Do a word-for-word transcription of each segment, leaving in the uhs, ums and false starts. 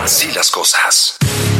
Así las cosas.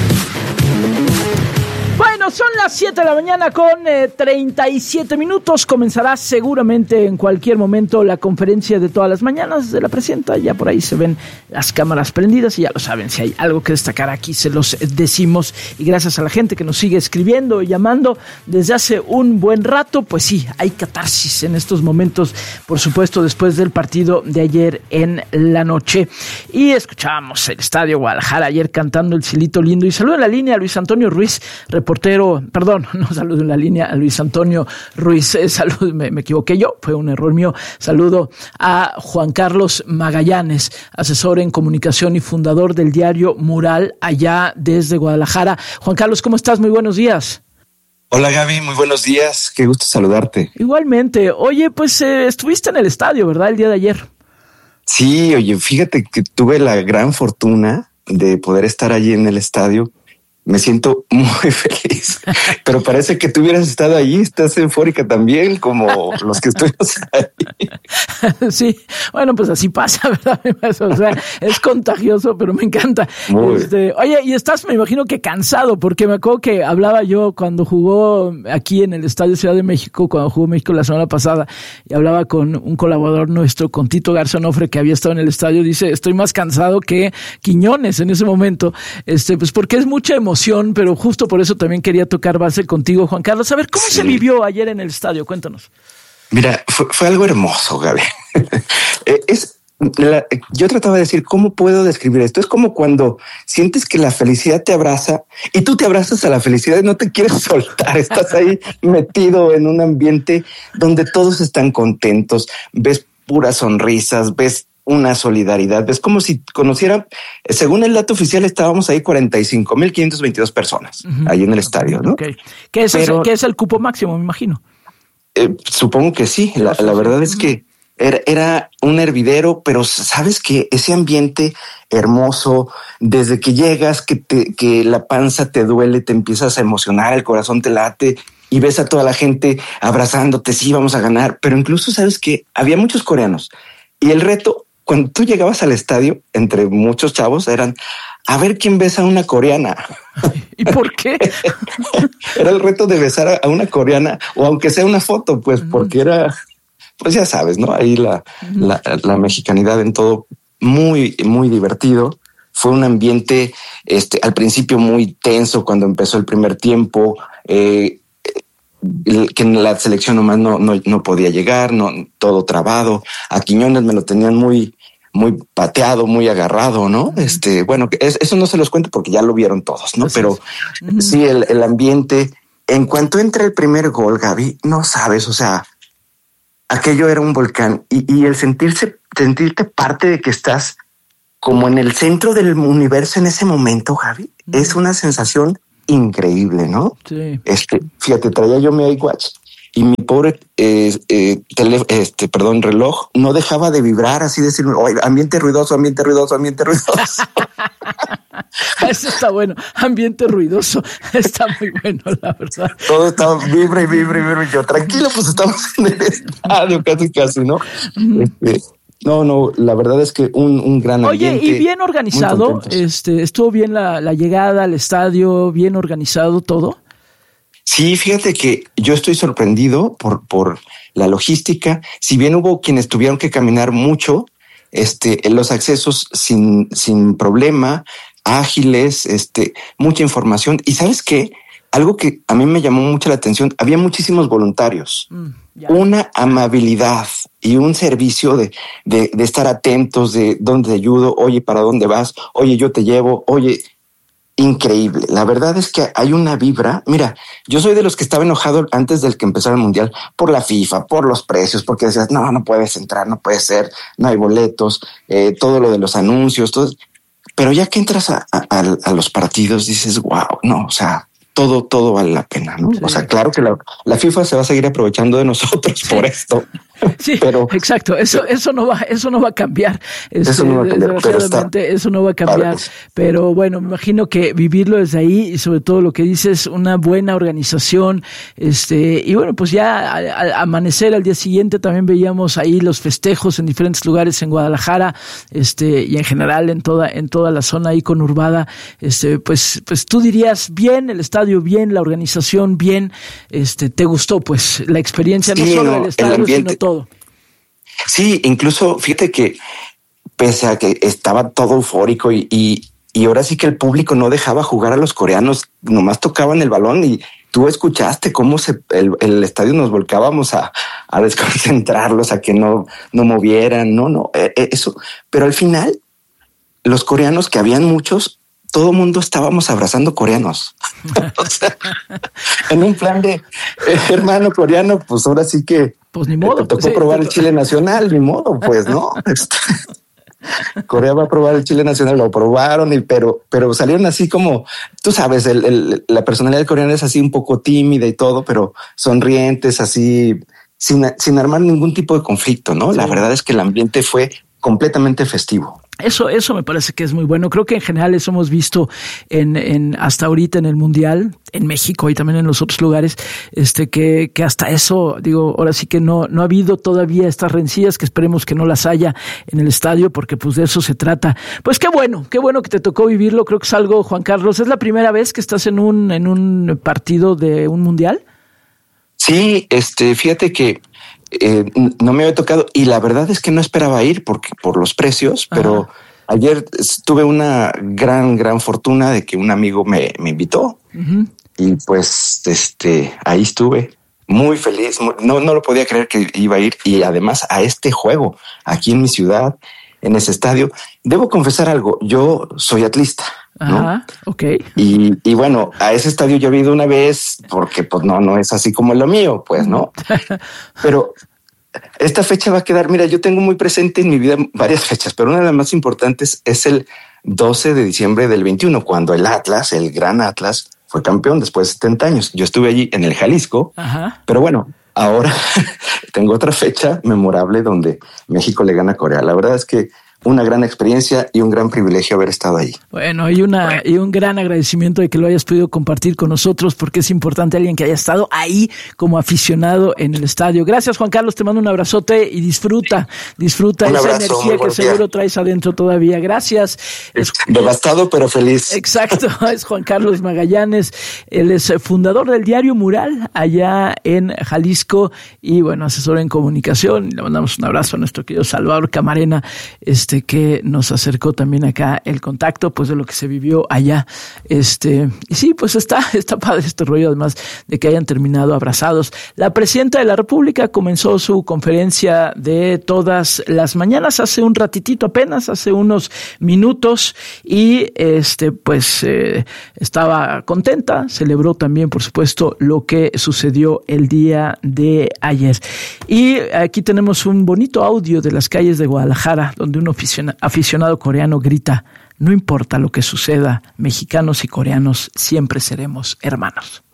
Bueno, son las siete de la mañana con eh, treinta y siete minutos. Comenzará seguramente en cualquier momento la conferencia de todas las mañanas de la presidenta. Ya por ahí se ven las cámaras prendidas y ya lo saben. Si hay algo que destacar aquí, se los decimos. Y gracias a la gente que nos sigue escribiendo y llamando desde hace un buen rato. Pues sí, hay catarsis en estos momentos, por supuesto, después del partido de ayer en la noche. Y escuchábamos el Estadio Guadalajara ayer cantando El Cielito Lindo. Y saludo en la línea a Luis Antonio Ruiz, reportero, perdón, no saludo en la línea a Luis Antonio Ruiz, eh, salud, me, me equivoqué yo, fue un error mío. Saludo a Juan Carlos Magallanes, asesor en comunicación y fundador del diario Mural, allá desde Guadalajara. Juan Carlos, ¿cómo estás? Muy buenos días. Hola Gaby, muy buenos días, qué gusto saludarte. Igualmente. Oye, pues eh, estuviste en el estadio, ¿verdad? El día de ayer. Sí, oye, fíjate que tuve la gran fortuna de poder estar allí en el estadio. Me siento muy feliz, pero parece que tú hubieras estado allí, estás eufórica también, como los que estuvimos ahí. Sí, bueno, pues así pasa, ¿verdad? O sea, es contagioso, pero me encanta. Este, oye, y estás, me imagino que cansado, porque me acuerdo que hablaba yo cuando jugó aquí en el Estadio Ciudad de México, cuando jugó México la semana pasada, y hablaba con un colaborador nuestro, con Tito Garza Onofre, que había estado en el estadio. Dice, estoy más cansado que Quiñones en ese momento, este, pues porque es mucha emoción. Pero justo por eso también quería tocar base contigo, Juan Carlos. A ver, ¿cómo sí. se vivió ayer en el estadio? Cuéntanos. Mira, fue, fue algo hermoso, Gaby. es, la, yo trataba de decir, ¿cómo puedo describir esto? Es como cuando sientes que la felicidad te abraza y tú te abrazas a la felicidad y no te quieres soltar. Estás ahí metido en un ambiente donde todos están contentos, ves puras sonrisas, ves una solidaridad. Es como si conociera, según el dato oficial, estábamos ahí cuarenta y cinco mil quinientas veintidós personas uh-huh. ahí en el estadio, ¿no? Okay. ¿Qué es, Pero, ese, ¿Qué es el cupo máximo, me imagino? Eh, supongo que sí. La, la verdad uh-huh. es que era, era un hervidero, pero sabes que ese ambiente hermoso, desde que llegas, que, te, que la panza te duele, te empiezas a emocionar, el corazón te late y ves a toda la gente abrazándote, sí, vamos a ganar. Pero incluso sabes que había muchos coreanos y el reto, cuando tú llegabas al estadio, entre muchos chavos, eran a ver quién besa a una coreana. ¿Y por qué? Era el reto de besar a una coreana, o aunque sea una foto, pues porque era, pues ya sabes, ¿no? Ahí la, uh-huh. la, la mexicanidad en todo, muy, muy divertido. Fue un ambiente, este, al principio muy tenso cuando empezó el primer tiempo, eh, que la selección nomás no, no, no podía llegar, no, todo trabado. A Quiñones me lo tenían muy, muy pateado, muy agarrado, ¿no? Uh-huh. Este, bueno, es, eso no se los cuento porque ya lo vieron todos, ¿no? Así Pero uh-huh. sí, el, el ambiente, en cuanto entra el primer gol, Gaby, no sabes, o sea, aquello era un volcán y, y el sentirse, sentirte parte de que estás como en el centro del universo en ese momento, Gaby, uh-huh. es una sensación increíble, ¿no? Sí. Este, fíjate, traía yo mi iWatch y mi pobre eh, eh, tele, este, perdón, reloj no dejaba de vibrar, así decirme, oye, ambiente ruidoso, ambiente ruidoso, ambiente ruidoso. Eso está bueno, ambiente ruidoso, está muy bueno, la verdad. Todo estaba vibra y vibra y vibra y yo, tranquilo, pues estamos en el estadio casi casi, ¿no? Uh-huh. Este, No, no, la verdad es que un, un gran ambiente. Oye, y bien organizado, este, estuvo bien la, la llegada al estadio, bien organizado todo. Sí, fíjate que yo estoy sorprendido por, por la logística. Si bien hubo quienes tuvieron que caminar mucho, este, los accesos sin, sin problema, ágiles, este, mucha información. Y ¿sabes qué? Algo que a mí me llamó mucho la atención, había muchísimos voluntarios, mm, una amabilidad y un servicio de, de, de estar atentos, de dónde te ayudo, oye, ¿para dónde vas? Oye, yo te llevo, oye, increíble. La verdad es que hay una vibra. Mira, yo soy de los que estaba enojado antes del que empezara el Mundial por la FIFA, por los precios, porque decías, no, no puedes entrar, no puede ser, no hay boletos, eh, todo lo de los anuncios, todo. Pero ya que entras a, a, a los partidos dices, wow, no, o sea, todo, todo vale la pena, ¿no? Sí. O sea, claro que la, la FIFA se va a seguir aprovechando de nosotros sí. por esto. Sí, pero, exacto. Eso, pero, eso no va, eso no va a cambiar. Este, eso no va a cambiar. Desgraciadamente, pero está, eso no va a cambiar. Padre. Pero bueno, me imagino que vivirlo desde ahí y sobre todo lo que dices, una buena organización. Este, y bueno, pues ya al amanecer al día siguiente también veíamos ahí los festejos en diferentes lugares en Guadalajara, este, y en general en toda, en toda la zona ahí conurbada. Este, pues, pues tú dirías bien, el estadio bien, la organización bien. Este, ¿te gustó pues la experiencia? Sí, no solo no, del estadio, el ambiente, sino todo. Sí, incluso fíjate que pese a que estaba todo eufórico y, y, y ahora sí que el público no dejaba jugar a los coreanos, nomás tocaban el balón y tú escuchaste cómo se, el, el estadio nos volcábamos a, a desconcentrarlos, a que no, no movieran, no, no, eso. Pero al final, los coreanos, que habían muchos, todo el mundo estábamos abrazando coreanos. O sea, en un plan de eh, hermano coreano, pues ahora sí que pues ni modo, eh, te tocó sí, probar te... el chile nacional, ni modo, pues no. Corea va a probar el chile nacional, lo probaron, y, pero, pero salieron así como, tú sabes, el, el, la personalidad coreana es así un poco tímida y todo, pero sonrientes, así, sin, sin armar ningún tipo de conflicto, ¿no? Sí. La verdad es que el ambiente fue completamente festivo. Eso, eso me parece que es muy bueno. Creo que en general eso hemos visto en, en hasta ahorita en el Mundial, en México y también en los otros lugares, este, que, que hasta eso, digo, ahora sí que no, no ha habido todavía estas rencillas, que esperemos que no las haya en el estadio, porque pues de eso se trata. Pues qué bueno, qué bueno que te tocó vivirlo. Creo que es algo, Juan Carlos, ¿es la primera vez que estás en un, en un partido de un Mundial? Sí, este, fíjate que Eh, no me había tocado y la verdad es que no esperaba ir porque por los precios, Ajá. pero ayer tuve una gran, gran fortuna de que un amigo me, me invitó uh-huh. y pues este ahí estuve muy feliz. No, no lo podía creer que iba a ir y además a este juego aquí en mi ciudad, en ese estadio. Debo confesar algo, yo soy atlista. ¿No? Ajá, okay. Y, y bueno, a ese estadio yo he ido una vez porque pues no, no es así como lo mío, pues no. Pero esta fecha va a quedar, mira, yo tengo muy presente en mi vida varias fechas, pero una de las más importantes es el doce de diciembre del veintiuno, cuando el Atlas, el gran Atlas, fue campeón después de setenta años. Yo estuve allí en el Jalisco, Ajá. pero bueno, ahora tengo otra fecha memorable donde México le gana a Corea. La verdad es que una gran experiencia y un gran privilegio haber estado ahí. Bueno, y una y un gran agradecimiento de que lo hayas podido compartir con nosotros, porque es importante alguien que haya estado ahí como aficionado en el estadio. Gracias, Juan Carlos, te mando un abrazote y disfruta, disfruta un esa abrazo, energía que seguro día. traes adentro todavía. Gracias. Es, Devastado, pero feliz. Exacto, es Juan Carlos Magallanes, él es fundador del diario Mural allá en Jalisco y bueno, asesor en comunicación. Le mandamos un abrazo a nuestro querido Salvador Camarena, este que nos acercó también acá el contacto pues de lo que se vivió allá. Este, y sí, pues está, está padre este rollo, además de que hayan terminado abrazados. La presidenta de la República comenzó su conferencia de todas las mañanas hace un ratitito apenas, hace unos minutos, y este, pues eh, estaba contenta, celebró también, por supuesto, lo que sucedió el día de ayer. Y aquí tenemos un bonito audio de las calles de Guadalajara, donde un aficionado coreano grita: no importa lo que suceda, mexicanos y coreanos siempre seremos hermanos.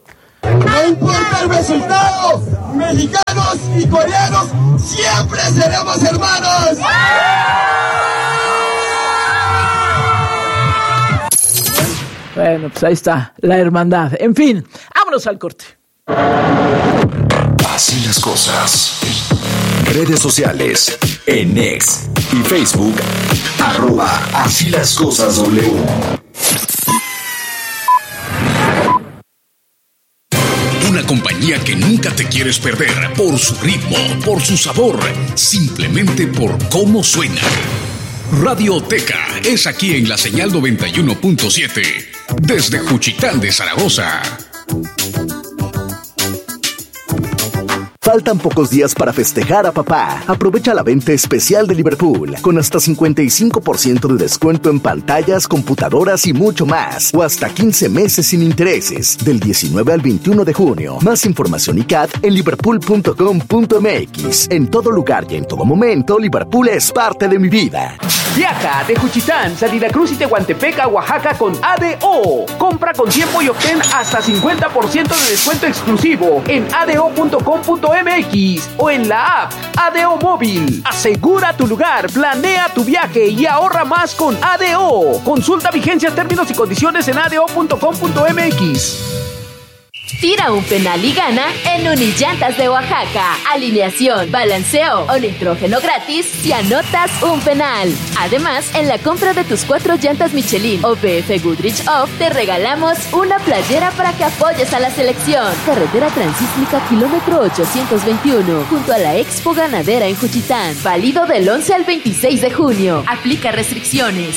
No importa el resultado, mexicanos y coreanos siempre seremos hermanos. Bueno, pues ahí está, la hermandad. En fin, vámonos al corte. Así las cosas. Redes sociales, en X y Facebook, arroba Así las cosas W. Una compañía que nunca te quieres perder por su ritmo, por su sabor, simplemente por cómo suena. Radioteca es aquí en la señal noventa y uno punto siete, desde Juchitán de Zaragoza. Faltan pocos días para festejar a papá. Aprovecha la venta especial de Liverpool, con hasta cincuenta y cinco por ciento de descuento en pantallas, computadoras y mucho más. O hasta quince meses sin intereses, del diecinueve al veintiuno de junio. Más información y C A D en liverpool punto com punto m x. En todo lugar y en todo momento, Liverpool es parte de mi vida. Viaja de Juchitán, Salida Cruz y Tehuantepec a Oaxaca con A D O. Compra con tiempo y obtén hasta cincuenta por ciento de descuento exclusivo en a d o punto com punto m x. m x o en la app A D O Móvil. Asegura tu lugar, planea tu viaje y ahorra más con A D O. Consulta vigencias, términos y condiciones en a d o punto com punto m x. Tira un penal y gana en Unillantas de Oaxaca. Alineación, balanceo o nitrógeno gratis si anotas un penal. Además, en la compra de tus cuatro llantas Michelin o B F Goodrich Off, te regalamos una playera para que apoyes a la selección. Carretera Transísmica, kilómetro ochocientos veintiuno, junto a la Expo Ganadera en Juchitán. Válido del once al veintiséis de junio. Aplica restricciones.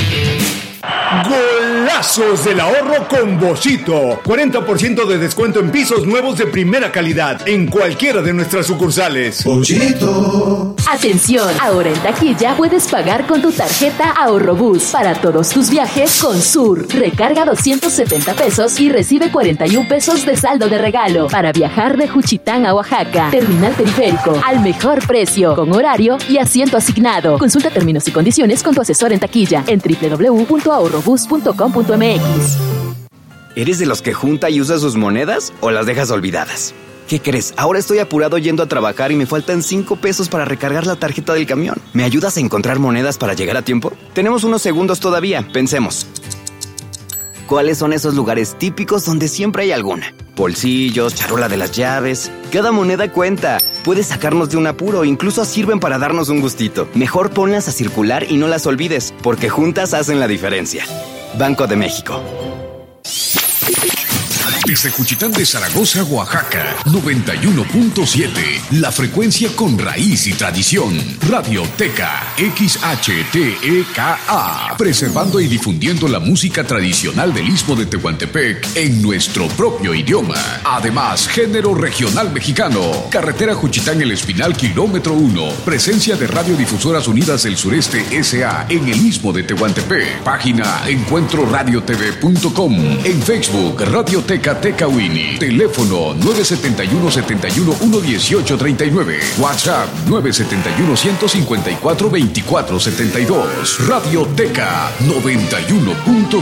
Golazos del ahorro con Boschito. cuarenta por ciento de descuento en pisos nuevos de primera calidad en cualquiera de nuestras sucursales. Boschito. Atención, ahora en taquilla puedes pagar con tu tarjeta Ahorrobús para todos tus viajes con Sur. Recarga doscientos setenta pesos y recibe cuarenta y un pesos de saldo de regalo para viajar de Juchitán a Oaxaca. Terminal Periférico, al mejor precio, con horario y asiento asignado. Consulta términos y condiciones con tu asesor en taquilla en doble u doble u doble u punto ahorrobús punto com punto m x. ¿Eres de los que junta y usa sus monedas o las dejas olvidadas? ¿Qué crees? Ahora estoy apurado yendo a trabajar y me faltan cinco pesos para recargar la tarjeta del camión. ¿Me ayudas a encontrar monedas para llegar a tiempo? Tenemos unos segundos todavía, pensemos. ¿Cuáles son esos lugares típicos donde siempre hay alguna? Bolsillos, charola de las llaves. Cada moneda cuenta. Puedes sacarnos de un apuro, incluso sirven para darnos un gustito. Mejor ponlas a circular y no las olvides, porque juntas hacen la diferencia. Banco de México. Desde Juchitán de Zaragoza, Oaxaca, noventa y uno punto siete. La frecuencia con raíz y tradición. Radioteca X H T E K A. Preservando y difundiendo la música tradicional del Istmo de Tehuantepec en nuestro propio idioma. Además, género regional mexicano. Carretera Juchitán El Espinal, kilómetro uno. Presencia de Radiodifusoras Unidas del Sureste S A en el Istmo de Tehuantepec. Página encuentro radio t v punto com. En Facebook, Radioteca Tecawini. Teléfono nueve siete uno, siete uno, uno, uno ocho tres nueve. WhatsApp nueve siete uno, uno cinco cuatro, dos cuatro siete dos. Radioteca noventa y uno punto